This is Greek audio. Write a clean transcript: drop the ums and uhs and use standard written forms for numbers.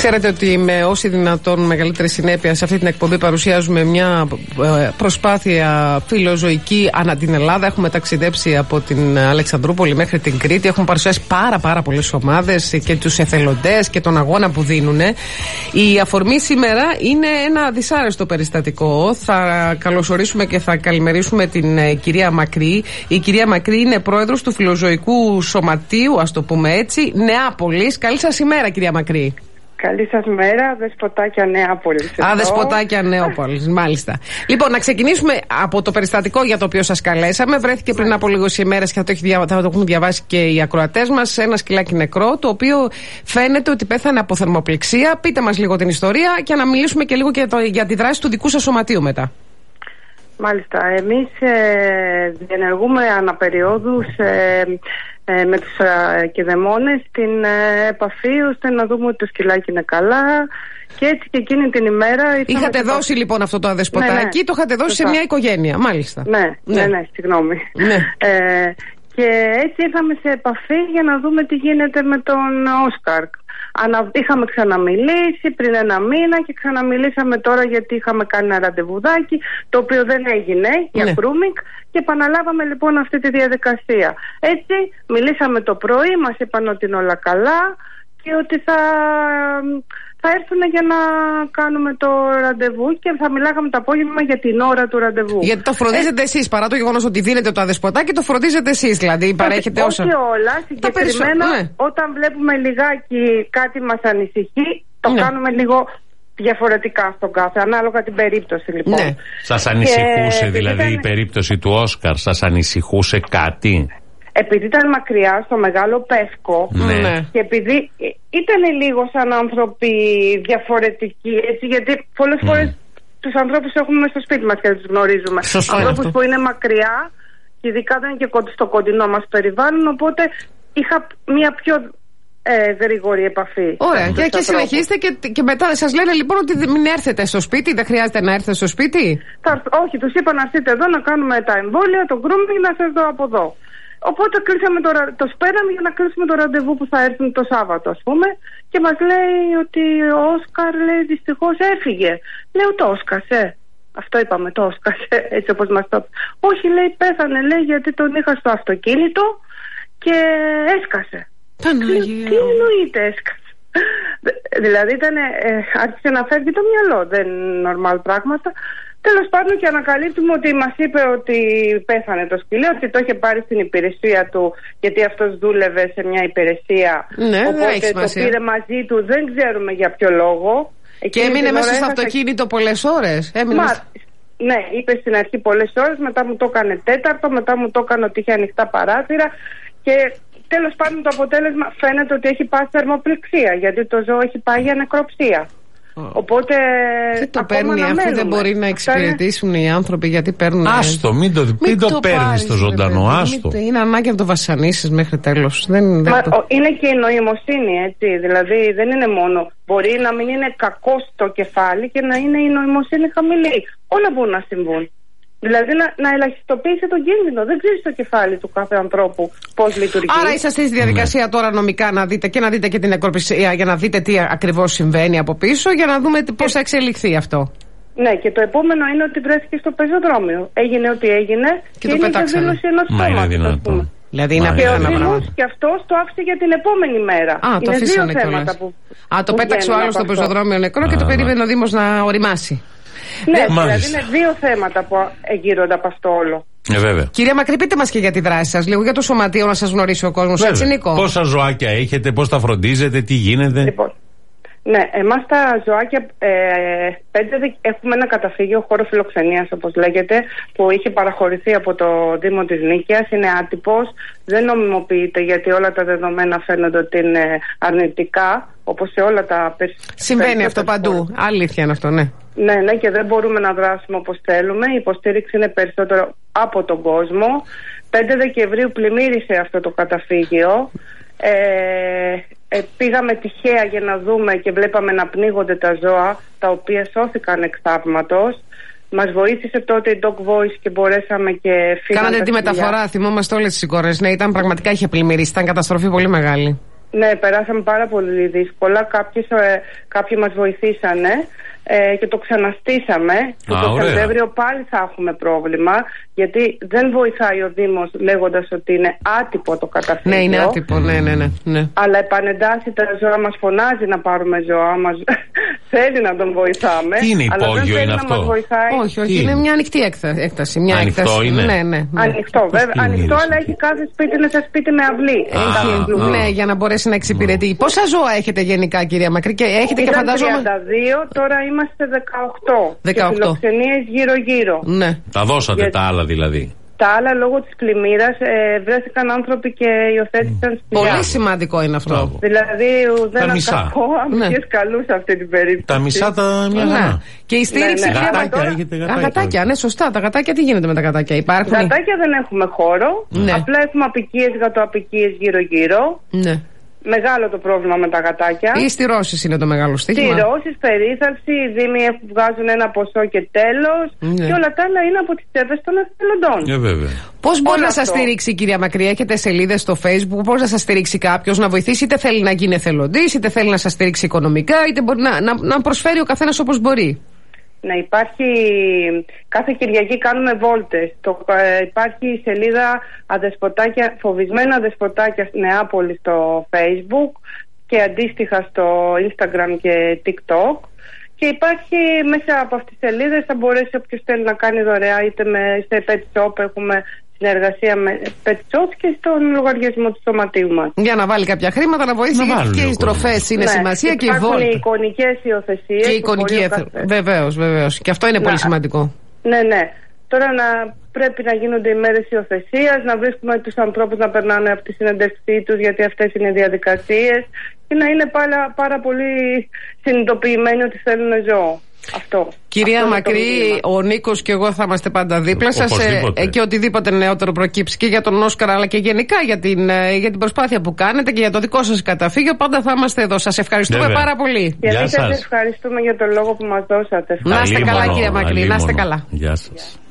Ξέρετε ότι με όση δυνατόν μεγαλύτερη συνέπεια σε αυτή την εκπομπή παρουσιάζουμε μια προσπάθεια φιλοζωική ανά την Ελλάδα. Έχουμε ταξιδέψει από την Αλεξανδρούπολη μέχρι την Κρήτη. Έχουμε παρουσιάσει πάρα πολλές ομάδες και τους εθελοντές και τον αγώνα που δίνουν. Η αφορμή σήμερα είναι ένα δυσάρεστο περιστατικό. Θα καλωσορίσουμε και θα καλημερίσουμε την κυρία Μακρύ. Η κυρία Μακρύ είναι πρόεδρος του Φιλοζωικού Σωματείου, ας το πούμε έτσι, Νεάπολης. Καλή σας ημέρα, κυρία Μακρύ. Καλή σας μέρα, Δεσποτάκια Νεάπολης. Δεσποτάκια Νεάπολης, μάλιστα. Λοιπόν, να ξεκινήσουμε από το περιστατικό για το οποίο σας καλέσαμε. Βρέθηκε πριν από λίγες ημέρες και θα το έχουν διαβάσει και οι ακροατές μας, ένα σκυλάκι νεκρό, το οποίο φαίνεται ότι πέθανε από θερμοπληξία. Πείτε μας λίγο την ιστορία και να μιλήσουμε και λίγο για τη δράση του δικού σας σωματείου μετά. Μάλιστα, εμείς διενεργούμε αναπεριόδους με τους κηδεμόνες την επαφή ώστε να δούμε ότι το σκυλάκι είναι καλά και έτσι και εκείνη την ημέρα... Είχατε δώσει λοιπόν αυτό το αδεσποτάκι, ναι. Το είχατε δώσει σε μια οικογένεια, μάλιστα. Ναι, συγγνώμη. Ναι. Και έτσι ήρθαμε σε επαφή για να δούμε τι γίνεται με τον Όσκαρ. Είχαμε ξαναμιλήσει πριν ένα μήνα και ξαναμιλήσαμε τώρα γιατί είχαμε κάνει ένα ραντεβουδάκι το οποίο δεν έγινε για grooming και επαναλάβαμε λοιπόν αυτή τη διαδικασία. Έτσι μιλήσαμε το πρωί, μας είπαν ότι είναι όλα καλά και ότι θα έρθουν για να κάνουμε το ραντεβού και θα μιλάγαμε το απόγευμα για την ώρα του ραντεβού. Γιατί το φροντίζετε εσείς, παρά το γεγονός ότι δίνετε το αδεσποτάκι, το φροντίζετε εσείς, δηλαδή παρέχετε όσα... Όχι όλα, συγκεκριμένα όταν βλέπουμε λιγάκι κάτι μας ανησυχεί, το κάνουμε λίγο διαφορετικά στον κάθε, ανάλογα την περίπτωση λοιπόν. Ναι. Σας ανησυχούσε δηλαδή η περίπτωση του Όσκαρ, σας ανησυχούσε κάτι? Επειδή ήταν μακριά στο Μεγάλο Πεύκο και επειδή ήταν λίγο σαν άνθρωποι διαφορετικοί, έτσι, γιατί πολλές φορές τους ανθρώπους έχουμε στο σπίτι μας και δεν τους γνωρίζουμε. Ανθρώπους που είναι μακριά και ειδικά δεν είναι και στο κοντινό μας περιβάλλον, οπότε είχα μια πιο γρήγορη επαφή. Ωραία, και συνεχίστε και μετά σας λένε λοιπόν ότι μην έρθετε στο σπίτι, δεν χρειάζεται να έρθετε στο σπίτι. Όχι, τους είπα να έρθετε εδώ να κάνουμε τα εμβόλια, το grooming, να σας δω από εδώ. Οπότε κλείσαμε το σπέραμε για να κλείσουμε το ραντεβού που θα έρθουν το Σάββατο, ας πούμε, και μας λέει ότι ο Όσκαρ, λέει, δυστυχώς έφυγε. Λέω το όσκασε. Αυτό είπαμε, το όσκασε, έτσι όπως μας το είπε. Όχι, λέει, πέθανε, λέει, γιατί τον είχα στο αυτοκίνητο και έσκασε. Τι εννοείται έσκασε? Δηλαδή άρχισε να φεύγει το μυαλό, δεν είναι νορμάλ πράγματα. Τέλος πάντων και ανακαλύπτουμε ότι μας είπε ότι πέθανε το σκυλί, ότι το είχε πάρει στην υπηρεσία του γιατί αυτός δούλευε σε μια υπηρεσία. Ναι, οπότε το πήρε μαζί του, δεν ξέρουμε για ποιο λόγο. Και έμεινε μέσα στο αυτοκίνητο πολλές ώρες. Ναι, είπε στην αρχή πολλές ώρες, μετά μου το έκανε τέταρτο, μετά μου το έκανε ότι είχε ανοιχτά παράθυρα και τέλος πάντων το αποτέλεσμα φαίνεται ότι έχει πάθει θερμοπληξία γιατί το ζώο έχει πάει για νεκροψία. Οπότε. Τι το παίρνει, αφού δεν μπορεί να εξυπηρετήσουν οι άνθρωποι, γιατί παίρνουν. Άστο, μην το παίρνει στο ζωντανό, άστο. Είναι ανάγκη να το βασανίσεις μέχρι τέλος. Είναι και η νοημοσύνη, έτσι. Δηλαδή δεν είναι μόνο. Μπορεί να μην είναι κακό στο κεφάλι και να είναι η νοημοσύνη χαμηλή. Όλα μπορούν να συμβούν. Δηλαδή να ελαχιστοποιήσει τον κίνδυνο. Δεν ξέρει το κεφάλι του κάθε ανθρώπου πώς λειτουργεί. Άρα είσαστε στη διαδικασία τώρα νομικά να δείτε και την νεκροπληξία για να δείτε τι ακριβώς συμβαίνει από πίσω, για να δούμε πώς θα εξελιχθεί αυτό. Ναι, και το επόμενο είναι ότι βρέθηκε στο πεζοδρόμιο. Έγινε ό,τι έγινε και είναι και δήλωση ενός σώματος. Δηλαδή είναι και ο Δήμος και αυτός το άφησε για την επόμενη μέρα. Το αφήσανε κιόλας. Το πέταξε ο άλλος στο πεζοδρόμιο νεκρό και το περίμενε ο Δήμος να οριμάσει. Ναι, δηλαδή είναι δύο θέματα που εγείρονται από αυτό όλο. Βέβαια. Κυρία Μακρύ, πείτε μας και για τη δράση σας, λίγο για το σωματείο να σας γνωρίσει ο κόσμος. Έτσι, Νίκο. Πόσα ζωάκια έχετε, πώς τα φροντίζετε, τι γίνεται? Λοιπόν, ναι, εμάς τα ζωάκια έχουμε ένα καταφύγιο, χώρο φιλοξενίας όπως λέγεται, που είχε παραχωρηθεί από το Δήμο της Νίκαιας. Είναι άτυπος, δεν νομιμοποιείται γιατί όλα τα δεδομένα φαίνονται ότι είναι αρνητικά, όπως σε όλα τα συμβαίνει αυτό παντού. Αλήθεια είναι αυτό, ναι. Ναι, και δεν μπορούμε να δράσουμε όπως θέλουμε. Η υποστήριξη είναι περισσότερο από τον κόσμο. 5 Δεκεμβρίου πλημμύρισε αυτό το καταφύγιο. Πήγαμε τυχαία για να δούμε και βλέπαμε να πνίγονται τα ζώα, τα οποία σώθηκαν εξ θαύματος. Μας βοήθησε τότε η Dog Voice και μπορέσαμε και φύγαμε. Κάνατε τη μεταφορά, θυμόμαστε όλες τις εικόνες. Ναι, ήταν πραγματικά, είχε πλημμυρίσει, ήταν καταστροφή πολύ μεγάλη. Ναι, περάσαμε πάρα πολύ δύσκολα. Κάποιοι μας βοηθήσανε και το ξαναστήσαμε. Και το Σεπτέμβριο πάλι θα έχουμε πρόβλημα, γιατί δεν βοηθάει ο Δήμος λέγοντας ότι είναι άτυπο το καταφύγιο. Ναι, είναι άτυπο, ναι. Αλλά επανεντάσσει τα ζώα, μας φωνάζει να πάρουμε ζώα, μας θέλει να τον βοηθάμε. Τι είναι υπόγειο, είναι αυτό? Όχι, είναι μια ανοιχτή έκταση. Ανοιχτό είναι? Ναι. Ανοιχτό, βέβαια. Ανοιχτό, αλλά έχει κάθε σπίτι είναι σαν σπίτι με αυλή. Ναι, για να μπορέσει να εξυπηρετεί. Πόσα ζώα έχετε γενικά, κυρία Μακρύ, και έχετε και φαντάζομαι? 32, τώρα είμαστε 18. Και φιλοξενίες γύρω-γύρω. Ναι. Τα δώσατε τα άλλα δηλαδή? Τα άλλα λόγω της πλημμύρας βρέθηκαν άνθρωποι και υιοθέτησαν σπηλιά. Πολύ σημαντικό είναι αυτό. Δηλαδή δεν κακό, αμυγές καλούς σε αυτή την περίπτωση. Τα μισά τα μια. Και η στήριξη γατάκια, ναι, σωστά. Τα γατάκια, τι γίνεται με τα γατάκια, υπάρχουν? Γατάκια δεν έχουμε χώρο. Απλά έχουμε απικίες, γατοαπικίες γύρω-γύρω. Ναι. Μεγάλο το πρόβλημα με τα γατάκια. Ή στηρώσεις είναι το μεγάλο στοίχημα? Στηρώσεις, περίθαλψη, οι δήμοι βγάζουν ένα ποσό και τέλος. Και όλα τα άλλα είναι από τις τσέπες των εθελοντών. Βέβαια. Πώς μπορεί να σας στηρίξει, κυρία Μακρύ? Έχετε σελίδες στο Facebook? Πώς να σας στηρίξει κάποιος να βοηθήσει? Είτε θέλει να γίνει εθελοντής, είτε θέλει να σας στηρίξει οικονομικά, είτε μπορεί να προσφέρει ο καθένας όπως μπορεί. Ναι, υπάρχει. Κάθε Κυριακή κάνουμε βόλτες. Υπάρχει η σελίδα φοβισμένα αδεσποτάκια Νεάπολη στο Facebook και αντίστοιχα στο Instagram και TikTok. Και υπάρχει μέσα από αυτές τις σελίδες, θα μπορέσει όποιος θέλει να κάνει δωρεά, είτε σε Pet Shop, έχουμε συνεργασία με Pet Shop, και στον λογαριασμό του σωματείου μας. Για να βάλει κάποια χρήματα, να βοηθήσει, και οι στροφές είναι σημασία, και οι βόλτες. Υπάρχουν οι εικονικές υιοθεσίες. Και εικονική, βεβαίως. Και αυτό είναι πολύ σημαντικό. Ναι. Τώρα πρέπει να γίνονται οι μέρες υιοθεσίας, να βρίσκουμε τους ανθρώπους να περνάνε από τη συνέντευξή τους, γιατί αυτές είναι οι διαδικασίες, και να είναι πάρα πολύ συνειδητοποιημένοι ότι θέλουν ζώο. Αυτό. Κυρία Μακρύ, ο Νίκος και εγώ θα είμαστε πάντα δίπλα σας, και οτιδήποτε νεότερο προκύψει και για τον Όσκαρ, αλλά και γενικά για την προσπάθεια που κάνετε και για το δικό σας καταφύγιο, πάντα θα είμαστε εδώ. Σας ευχαριστούμε πάρα πολύ. Και εμείς σας ευχαριστούμε για τον λόγο που μας δώσατε. Να είστε καλά, κυρία Μακρύ, να είστε καλά. Γεια σας.